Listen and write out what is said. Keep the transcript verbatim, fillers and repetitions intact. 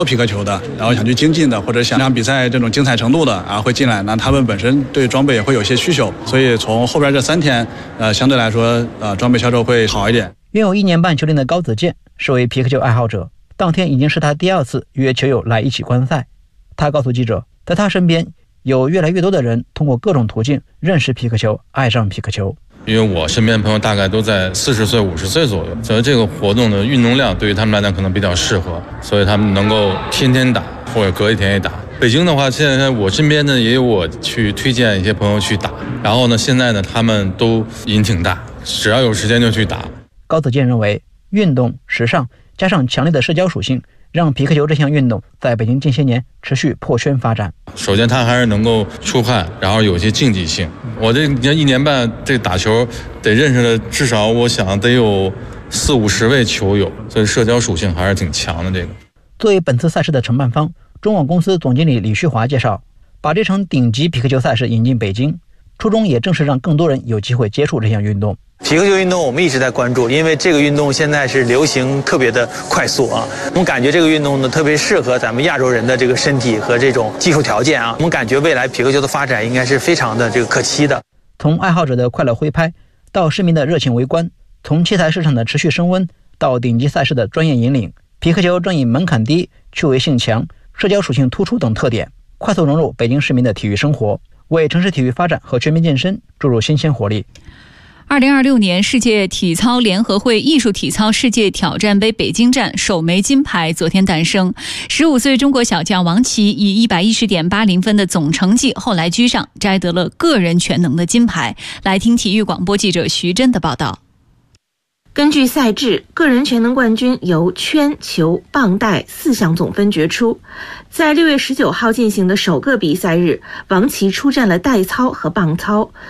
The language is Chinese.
皮克球的，然后想去精进的，或者想让比赛这种精彩程度的啊，会进来。那他们本身对装备也会有些需求，所以从后边这三天，呃，相对来说，呃，装备销售会好一点。 拥有一年半球龄的高子健是位皮克球爱好者，当天已经是他第二次约球友来一起观赛。他告诉记者，在他身边有越来越多的人通过各种途径认识皮克球，爱上皮克球。 因为我身边朋友大概都在四十岁、五十岁左右，所以这个活动的运动量对于他们来讲可能比较适合，所以他们能够天天打或者隔一天也打。北京的话，现在我身边呢也有我去推荐一些朋友去打，然后呢，现在呢他们都瘾挺大，只要有时间就去打。 高子健认为，运动、时尚加上强烈的社交属性，让皮克球这项运动在北京近些年持续破圈发展。 首先，它还是能够出汗，然后有些竞技性。我这一年半这打球得认识的至少我想得有四五十位球友，所以社交属性还是挺强的。这个作为本次赛事的承办方，中网公司总经理李旭华介绍，把这场顶级皮克球赛事引进北京，初衷也正是让更多人有机会接触这项运动。 皮克球运动我们一直在关注，因为这个运动现在是流行特别的快速啊。我们感觉这个运动呢特别适合咱们亚洲人的这个身体和这种技术条件啊。我们感觉未来皮克球的发展应该是非常的这个可期的。 从爱好者的快乐挥拍到市民的热情围观，从器材市场的持续升温到顶级赛事的专业引领，皮克球正以门槛低、趣味性强、社交属性突出等特点，快速融入北京市民的体育生活，为城市体育发展和全民健身注入新鲜活力。 二零二六年世界体操联合会艺术体操世界挑战杯北京站首枚金牌昨天诞生，十五岁中国小将王琦以一百一十点八零分的总成绩后来居上，摘得了个人全能的金牌。来听体育广播记者徐真的报道。 根据赛制，个人全能冠军由圈、球、棒带四项总分决出。在六月十九号进行的首个比赛日，王琦出战了带操和棒操，